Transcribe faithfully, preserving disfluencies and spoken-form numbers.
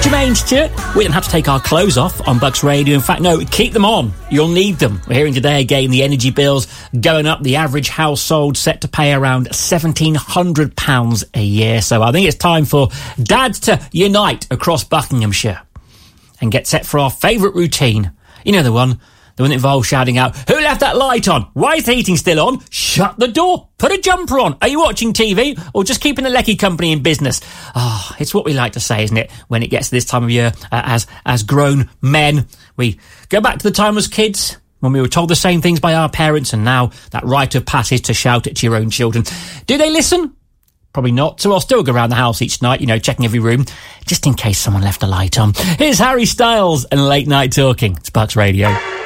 Jermaine Stewart. We don't have to take our clothes off on Bucks Radio. In fact, no, keep them on. You'll need them. We're hearing today again the energy bills going up. The average household set to pay around one thousand seven hundred pounds a year. So I think it's time for dads to unite across Buckinghamshire and get set for our favourite routine. You know the one. The one that involves shouting out, who left that light on? Why is the heating still on? Shut the door. Put a jumper on. Are you watching T V or just keeping the Lecky company in business? Ah, oh, it's what we like to say, isn't it? When it gets to this time of year, uh, as as grown men, we go back to the time as kids when we were told the same things by our parents, and now that rite of passage to shout it to your own children. Do they listen? Probably not, so I'll still go around the house each night, you know, checking every room, just in case someone left a light on. Here's Harry Styles and Late Night Talking. It's Bucks Radio.